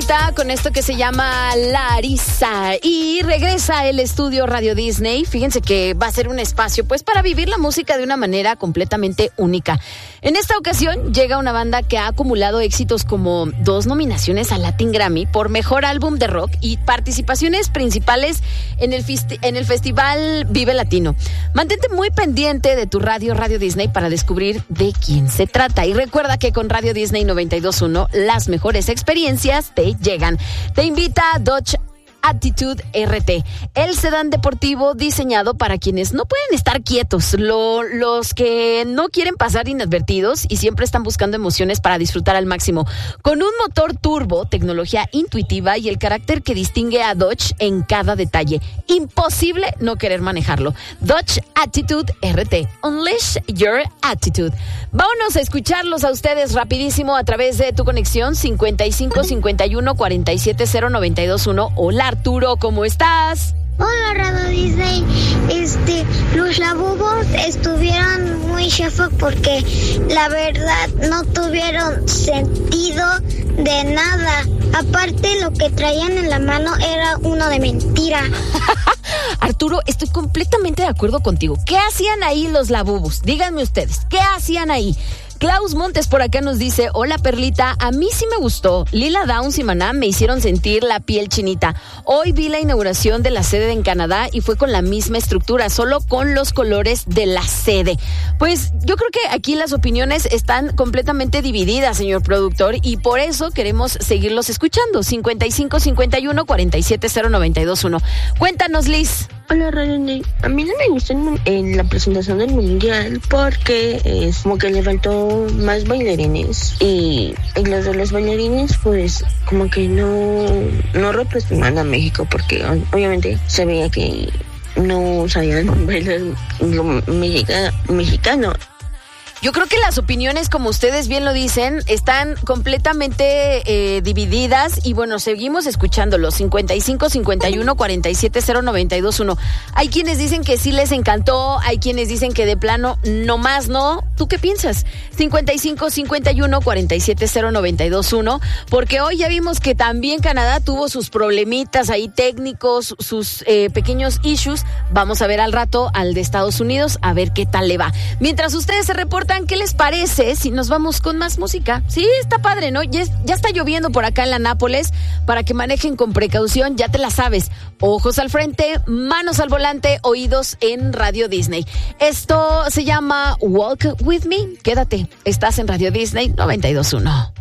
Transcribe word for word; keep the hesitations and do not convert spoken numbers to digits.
vuelta con esto que se llama Larissa y regresa el estudio Radio Disney. Fíjense que va a ser un espacio pues para vivir la música de una manera completamente única. En esta ocasión llega una banda que ha acumulado éxitos como dos nominaciones a Latin Grammy por Mejor Álbum de Rock y participaciones principales en el, fisti- en el Festival Vive Latino. Mantente muy pendiente de tu radio Radio Disney para descubrir de quién se trata. Y recuerda que con Radio Disney noventa y dos punto uno las mejores experiencias te llegan. Te invita a Dodge Attitude R T, el sedán deportivo diseñado para quienes no pueden estar quietos, lo, los que no quieren pasar inadvertidos y siempre están buscando emociones para disfrutar al máximo. Con un motor turbo, tecnología intuitiva y el carácter que distingue a Dodge en cada detalle. Imposible no querer manejarlo. Dodge Attitude R T. Unleash your attitude. Vámonos a escucharlos a ustedes rapidísimo a través de tu conexión cincuenta y cinco cincuenta y uno cuarenta y siete cero noventa y dos punto uno. Hola Arturo, ¿cómo estás? Hola Radio Disney, este, los Labubos estuvieron muy chafa porque la verdad no tuvieron sentido de nada. Aparte lo que traían en la mano era uno de mentira. Arturo, estoy completamente de acuerdo contigo. ¿Qué hacían ahí los Labubos? Díganme ustedes, ¿qué hacían ahí? Klaus Montes por acá nos dice: hola Perlita, a mí sí me gustó. Lila Downs y Maná me hicieron sentir la piel chinita. Hoy vi la inauguración de la sede en Canadá y fue con la misma estructura, solo con los colores de la sede. Pues yo creo que aquí las opiniones están completamente divididas, señor productor, y por eso queremos seguirlos escuchando. cincuenta y cinco cincuenta y uno cuarenta y siete cero noventa y dos punto uno. Cuéntanos, Liz. Hola, Radio Disney. A mí no me gustó en, en la presentación del mundial porque es como que le faltó más bailarines y, y los de los bailarines pues como que no, no representan a México porque obviamente se veía que no sabían bailar lo mexica, mexicano. Yo creo que las opiniones, como ustedes bien lo dicen, están completamente eh, divididas y bueno, seguimos escuchándolos. cincuenta y cinco cincuenta y uno cuarenta y siete cero noventa y dos punto uno. Hay quienes dicen que sí les encantó, hay quienes dicen que de plano no más no. ¿Tú qué piensas? cincuenta y cinco cincuenta y uno cuarenta y siete cero noventa y dos punto uno, porque hoy ya vimos que también Canadá tuvo sus problemitas ahí técnicos, sus eh, pequeños issues. Vamos a ver al rato al de Estados Unidos, a ver qué tal le va. Mientras ustedes se reportan, ¿qué les parece si nos vamos con más música? Sí, está padre, ¿no? Ya, ya está lloviendo por acá en la Nápoles, para que manejen con precaución, ya te la sabes. Ojos al frente, manos al volante, oídos en Radio Disney. Esto se llama Walk With Me. Quédate, estás en Radio Disney noventa y dos punto uno.